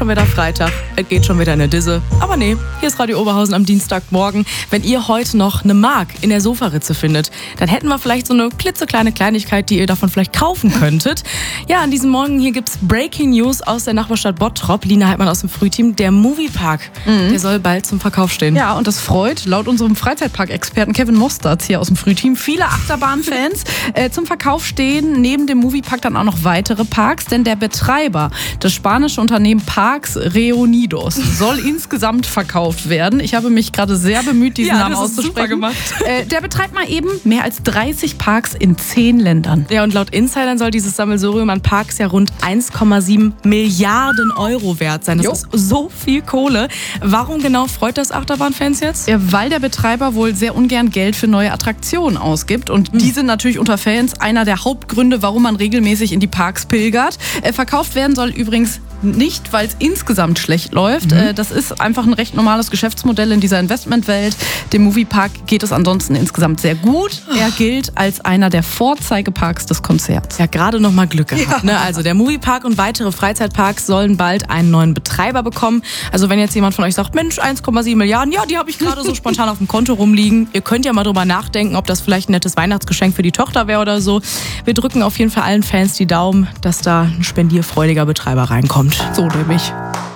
schon wieder Freitag, es geht schon wieder in eine Disse. Aber nee, hier ist Radio Oberhausen am Dienstagmorgen. Wenn ihr heute noch eine Mark in der Sofaritze findet, dann hätten wir vielleicht so eine klitzekleine Kleinigkeit, die ihr davon vielleicht kaufen könntet. Ja, an diesem Morgen hier gibt's Breaking News aus der Nachbarstadt Bottrop. Lina Heidmann aus dem Frühteam. Der Moviepark, der soll bald zum Verkauf stehen. Ja, und das freut laut unserem Freizeitpark-Experten Kevin Mosterz hier aus dem Frühteam viele Achterbahnfans. Zum Verkauf stehen neben dem Moviepark dann auch noch weitere Parks, denn der Betreiber, das spanische Unternehmen Parks Reunidos, soll insgesamt verkauft werden. Ich habe mich gerade sehr bemüht, diesen Namen auszusprechen. Super gemacht. Der betreibt mal eben mehr als 30 Parks in 10 Ländern. Ja, und laut Insidern soll dieses Sammelsurium an Parks ja rund 1,7 Milliarden Euro wert sein. Das ist so viel Kohle. Warum genau freut das Achterbahnfans jetzt? Ja, weil der Betreiber wohl sehr ungern Geld für neue Attraktionen ausgibt. Und die sind natürlich unter Fans einer der Hauptgründe, warum man regelmäßig in die Parks pilgert. Verkauft werden soll übrigens nicht, weil es insgesamt schlecht läuft. Das ist einfach ein recht normales Geschäftsmodell in dieser Investmentwelt. Dem Moviepark geht es ansonsten insgesamt sehr gut. Er gilt als einer der Vorzeigeparks des Konzerts. Ja, gerade noch mal Glück gehabt. Ne? Also der Moviepark und weitere Freizeitparks sollen bald einen neuen Betreiber bekommen. Also wenn jetzt jemand von euch sagt, Mensch, 1,7 Milliarden, ja, die habe ich gerade so spontan auf dem Konto rumliegen. Ihr könnt ja mal drüber nachdenken, ob das vielleicht ein nettes Weihnachtsgeschenk für die Tochter wäre oder so. Wir drücken auf jeden Fall allen Fans die Daumen, dass da ein spendierfreudiger Betreiber reinkommt. So nämlich.